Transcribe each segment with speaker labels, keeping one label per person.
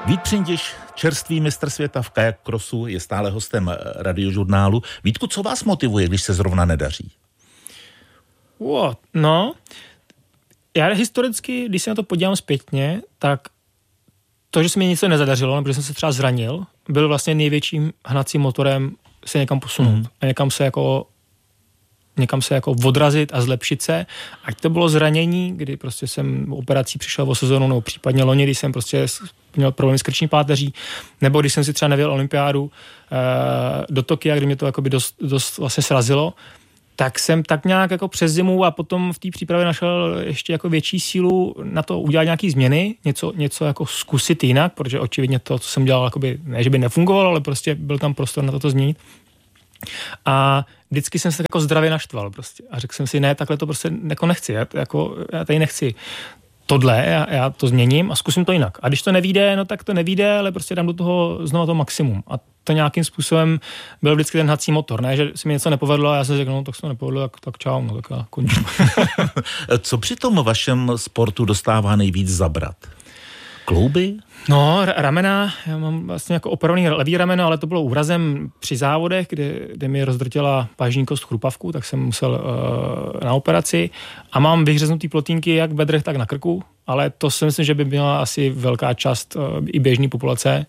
Speaker 1: Vít Přindiš, čerstvý mistr světa v kajak crossu, je stále hostem Radiožurnálu. Vítku, co vás motivuje, když se zrovna nedaří?
Speaker 2: No, já historicky, když se na to podívám zpětně, tak to, že se mi něco nezadařilo, nebo že jsem se třeba zranil, byl vlastně největším hnacím motorem se někam posunout. A někam se jako odrazit a zlepšit se. Ať to bylo zranění, kdy prostě jsem operací přišel o sezonu, nebo případně loni, když jsem prostě měl problém s krční páteří, nebo když jsem si třeba nevěl olympiádu do Tokia, kdy mě to jakoby dost vlastně srazilo, tak jsem tak nějak jako přes zimu a potom v té přípravě našel ještě jako větší sílu na to udělat nějaký změny, něco jako zkusit jinak, protože očividně to, co jsem dělal, jakoby, ne, že by nefungovalo, ale prostě byl tam prostor na to změnit. A vždycky jsem se jako zdravě naštval prostě a řekl jsem si, ne, takhle to prostě jako nechci, já tady nechci tohle, já to změním a zkusím to jinak. A když to nevyjde, no tak to nevyjde, ale prostě dám do toho znova to maximum. A to nějakým způsobem byl vždycky ten hnací motor, ne, že se mi něco nepovedlo a já jsem řekl, no tak se to nepovedlo, tak čau, no tak já končím.
Speaker 1: Co při tom vašem sportu dostává nejvíc zabrat? Klouby?
Speaker 2: No, ramena, já mám vlastně jako operovaný levý rameno, ale to bylo úrazem při závodech, kde mi rozdrtila pážní kost chrupavku, tak jsem musel na operaci a mám vyhřeznutý plotínky jak v bedrech, tak na krku, ale to si myslím, že by byla asi velká část i běžné populace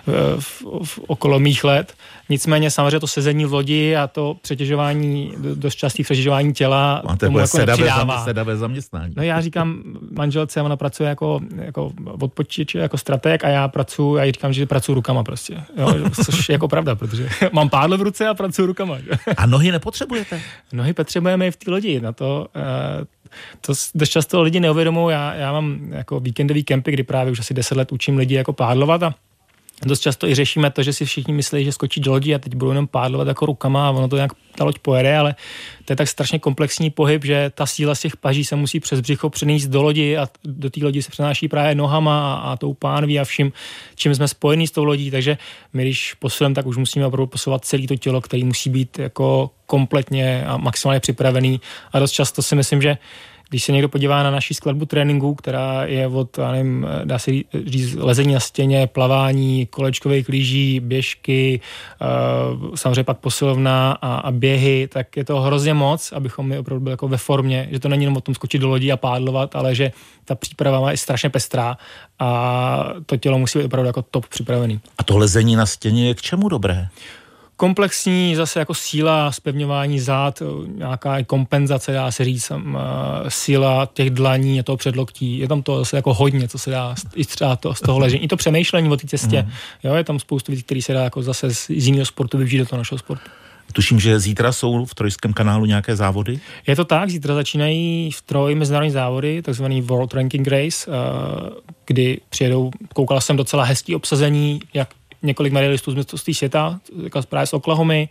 Speaker 2: v okolo mých let. Nicméně samozřejmě to sezení v lodi a to přetěžování, dost častý přetěžování těla tomu jako nepřidává.
Speaker 1: Sedavé zaměstnání.
Speaker 2: No já říkám manželce, ona pracuje jako od počítače, jako strateg a já jí říkám, že pracuji rukama prostě. Jo, což je jako pravda, protože mám pádle v ruce a pracuji rukama.
Speaker 1: A nohy nepotřebujete?
Speaker 2: Nohy potřebujeme i v té lodi. Na to dost často lidi neuvědomují. Já mám jako víkendový kempy, kdy právě už asi 10 let učím lidi jako pádlovat a dost často i řešíme to, že si všichni myslí, že skočí do lodi a teď budou jenom pádlovat jako rukama a ono to nějak ta loď pojede, ale to je tak strašně komplexní pohyb, že ta síla z těch paží se musí přes břicho přenést do lodi a do té lodi se přenáší právě nohama a tou pánví a vším, čím jsme spojení s tou lodí, takže my když posilujeme, tak už musíme opravdu posouvat celé to tělo, který musí být jako kompletně a maximálně připravený a dost často si myslím, že když se někdo podívá na naši skladbu tréninku, která je od, já nevím, dá se říct, lezení na stěně, plavání, kolečkových lyží, běžky, samozřejmě pak posilovna a běhy, tak je to hrozně moc, abychom my opravdu byli jako ve formě, že to není jenom o tom skočit do lodí a pádlovat, ale že ta příprava je strašně pestrá a to tělo musí být opravdu jako top připravený.
Speaker 1: A to lezení na stěně je k čemu dobré?
Speaker 2: Komplexní zase jako síla, zpevňování zád, nějaká kompenzace, dá se říct, síla těch dlaní a toho předloktí. Je tam to zase jako hodně, co se dá i třeba z toho ležení. I to přemýšlení o té cestě. Jo, je tam spoustu věcí, které se dá jako zase z jiného sportu využít do toho našeho sportu.
Speaker 1: Tuším, že zítra jsou v Trojském kanálu nějaké závody?
Speaker 2: Je to tak, zítra začínají v Troji mezinárodní závody, takzvaný World Ranking Race, kdy přijedou, koukal jsem docela hezký obsazení, jak několik medailistů z mistrovství světa, jako právě z Oklahomy,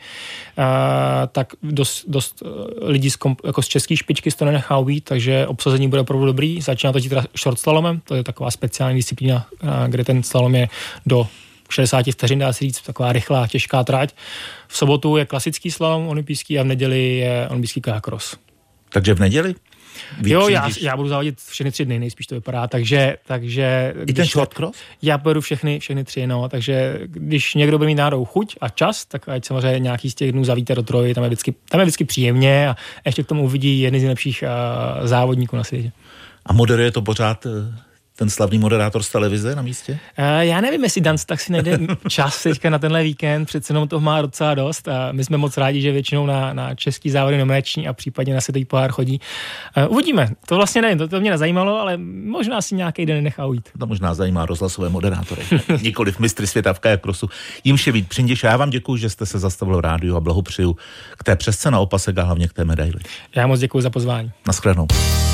Speaker 2: tak dost lidí z české špičky to nenechá ujít, takže obsazení bude opravdu dobrý. Začíná to zítra short slalomem, to je taková speciální disciplína, kde ten slalom je do 60 vteřin, dá se říct, taková rychlá, těžká trať. V sobotu je klasický slalom olympijský a v neděli je olympijský kajak cross.
Speaker 1: Takže v neděli?
Speaker 2: Jo, já budu závodit všechny 3 dny, nejspíš to vypadá, takže
Speaker 1: i ten short cross?
Speaker 2: Já pojedu všechny 3, no, takže když někdo bude mít náhodou chuť a čas, tak ať samozřejmě nějaký z těch dnů zavíte do Troji, tam je vždycky příjemně a ještě k tomu uvidí jedny z nejlepších závodníků na světě.
Speaker 1: A moderuje to pořád ten slavný moderátor z televize na místě?
Speaker 2: Já nevím, jestli Dan tak si najde čas teďka na tenhle víkend, přece jenom toho má docela dost a my jsme moc rádi, že většinou na český závody nominační a případně na světový pohár chodí. Uvidíme, to vlastně nevím, to mě nezajímalo, ale možná si nějaký den nechá ujít.
Speaker 1: To možná zajímá rozhlasové moderátory, nikoliv mistry světa v kajak crossu. Jimž je Vít Přindiš, já vám děkuji, že jste se zastavil v rádiu a blahopřeju k té přesce na opasek a hlavně k té medaili.
Speaker 2: Já moc děkuji za pozvání.
Speaker 1: Naschledanou.